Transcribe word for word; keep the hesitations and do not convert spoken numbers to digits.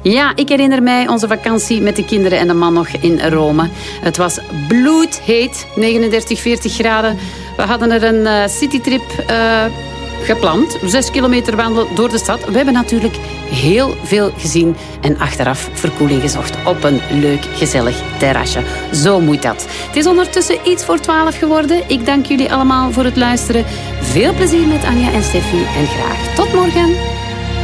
Ja, ik herinner mij onze vakantie met de kinderen en de man nog in Rome. Het was bloedheet, negenendertig, veertig graden. We hadden er een uh, citytrip uh, gepland. Zes kilometer wandelen door de stad. We hebben natuurlijk heel veel gezien en achteraf verkoeling gezocht op een leuk, gezellig terrasje. Zo moet dat. Het is ondertussen iets voor twaalf geworden. Ik dank jullie allemaal voor het luisteren. Veel plezier met Anja en Steffi en graag tot morgen.